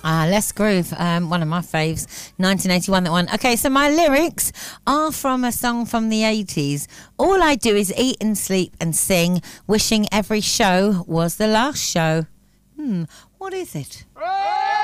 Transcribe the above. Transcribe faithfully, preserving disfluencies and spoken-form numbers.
Ah, Les Groove, um, one of my faves, nineteen eighty-one, that one. Okay, so my lyrics are from a song from the eighties. All I do is eat and sleep and sing, wishing every show was the last show. Hmm, what is it?